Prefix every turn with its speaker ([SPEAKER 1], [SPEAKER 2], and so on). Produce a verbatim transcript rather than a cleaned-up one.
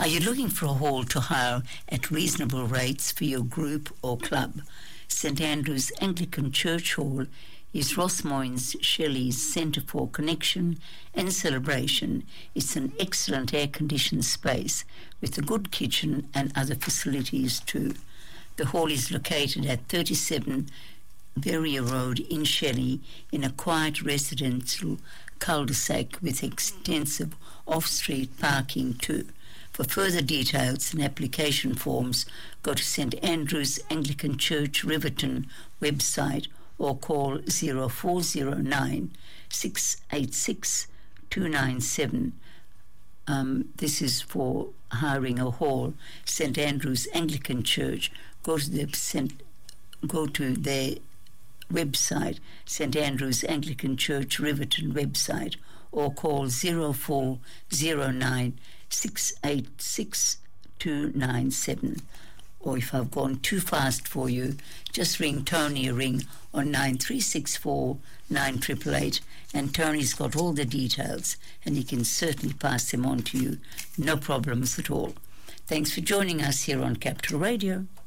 [SPEAKER 1] Are you looking for a hall to hire at reasonable rates for your group or club? St Andrew's Anglican Church Hall is Rossmoynes Shelley's Centre for Connection and Celebration. It's an excellent air-conditioned space with a good kitchen and other facilities too. The hall is located at thirty-seven Verrier Road in Shelley in a quiet residential cul-de-sac with extensive off-street parking too. For further details and application forms, go to St Andrew's Anglican Church Riverton website or call zero four zero nine, six eight six, two nine seven. Um, this is for hiring a hall. St Andrew's Anglican Church. Go to the Saint, go to their website, St Andrew's Anglican Church Riverton website, or call zero four zero nine, six eight six, two nine seven. Or if I've gone too fast for you, just ring Tony a ring on nine three six four, nine eight eight eight, and Tony's got all the details and he can certainly pass them on to you. No problems at all. Thanks for joining us here on Capital Radio.